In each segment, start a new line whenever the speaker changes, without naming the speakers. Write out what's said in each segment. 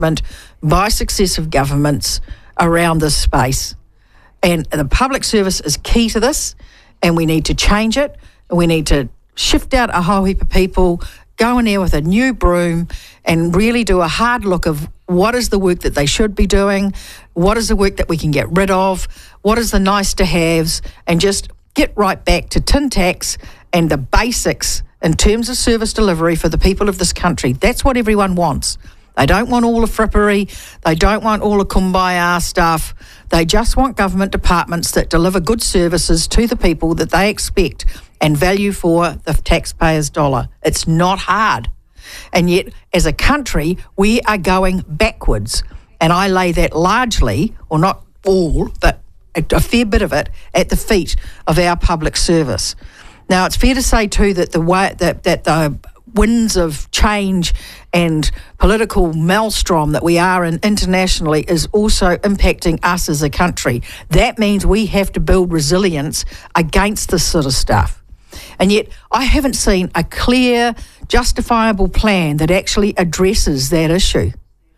by successive governments around this space. And the public service is key to this, and we need to change it. We need to shift out a whole heap of people, go in there with a new broom and really do a hard look of what is the work that they should be doing, what is the work that we can get rid of, what is the nice to haves, and just get right back to tin tacks and the basics in terms of service delivery for the people of this country. That's what everyone wants. They don't want all the frippery. They don't want all the kumbaya stuff. They just want government departments that deliver good services to the people that they expect and value for the taxpayer's dollar. It's not hard. And yet, as a country, we are going backwards. And I lay that largely, or not all, but a fair bit of it, at the feet of our public service. Now, it's fair to say, too, that the winds of change and political maelstrom that we are in internationally is also impacting us as a country. That means we have to build resilience against this sort of stuff. And yet I haven't seen a clear, justifiable plan that actually addresses that issue.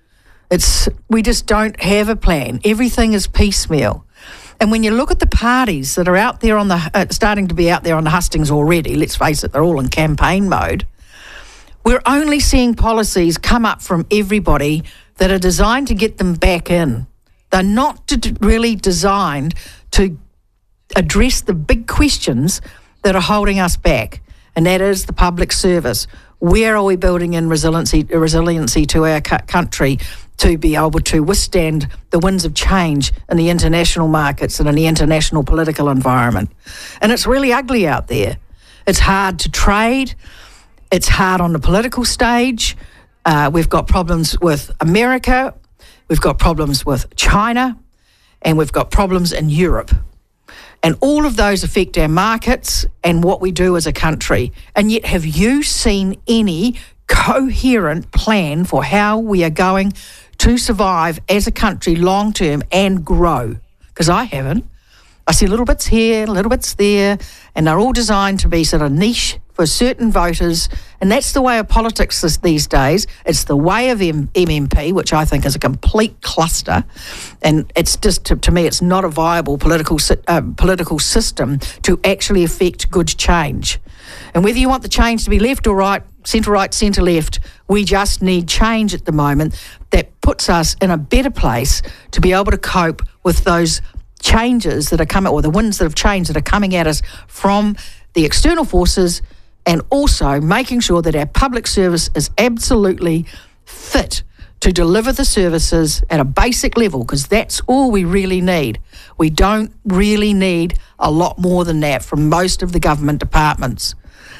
We just don't have a plan. Everything is piecemeal. And when you look at the parties that are out there starting to be out there on the hustings already, let's face it, they're all in campaign mode, we're only seeing policies come up from everybody that are designed to get them back in. They're not really designed to address the big questions that are holding us back, and that is the public service. Where are we building in resiliency to our country to be able to withstand the winds of change in the international markets and in the international political environment? And it's really ugly out there. It's hard to trade. It's hard on the political stage. We've got problems with America. We've got problems with China. And we've got problems in Europe. And all of those affect our markets and what we do as a country. And yet, have you seen any coherent plan for how we are going to survive as a country long term and grow? Because I haven't. I see little bits here, little bits there, and they're all designed to be sort of niche for certain voters, and that's the way of politics these days. It's the way of MMP, which I think is a complete cluster, and it's just, to me, it's not a viable political system to actually affect good change. And whether you want the change to be left or right, centre left, we just need change at the moment that puts us in a better place to be able to cope with those changes that are coming, or the winds that have changed that are coming at us from the external forces, and also making sure that our public service is absolutely fit to deliver the services at a basic level, because that's all we really need. We don't really need a lot more than that from most of the government departments.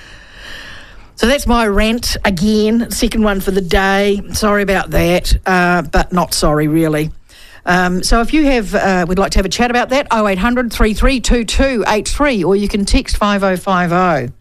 So that's my rant again, second one for the day. Sorry about that, but not sorry really. So if you have, we'd like to have a chat about that, 0800 3322 83, or you can text 5050.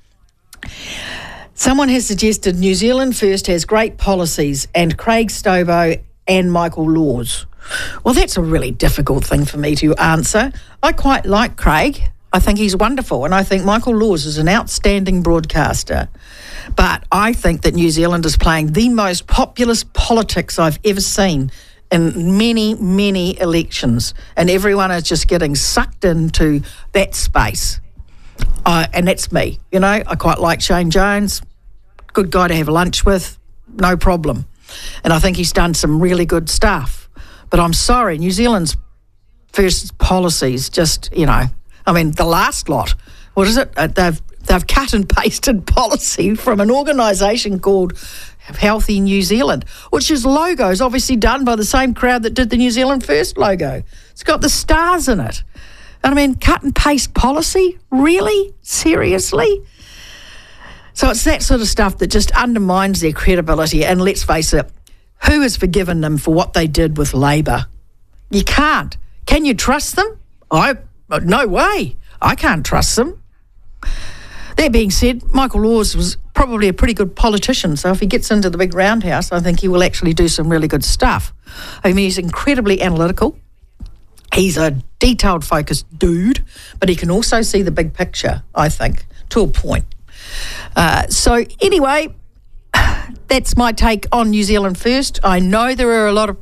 Someone has suggested New Zealand First has great policies and Craig Stobo and Michael Laws. Well, that's a really difficult thing for me to answer. I quite like Craig. I think he's wonderful, and I think Michael Laws is an outstanding broadcaster. But I think that New Zealand is playing the most populist politics I've ever seen in many, many elections, and everyone is just getting sucked into that space. And that's me. You know, I quite like Shane Jones, good guy to have lunch with, no problem. And I think he's done some really good stuff. But I'm sorry, New Zealand's first policies just, you know, I mean, the last lot, what is it? They've cut and pasted policy from an organisation called Healthy New Zealand, which is logos obviously done by the same crowd that did the New Zealand First logo. It's got the stars in it. And I mean, cut and paste policy? Really? Seriously? So it's that sort of stuff that just undermines their credibility. And let's face it, who has forgiven them for what they did with Labour? You can't. Can you trust them? No way. I can't trust them. That being said, Michael Laws was probably a pretty good politician, so if he gets into the big roundhouse, I think he will actually do some really good stuff. I mean, he's incredibly analytical. He's a detailed, focused dude, but he can also see the big picture, I think, to a point. So anyway, that's my take on New Zealand First. I know there are a lot of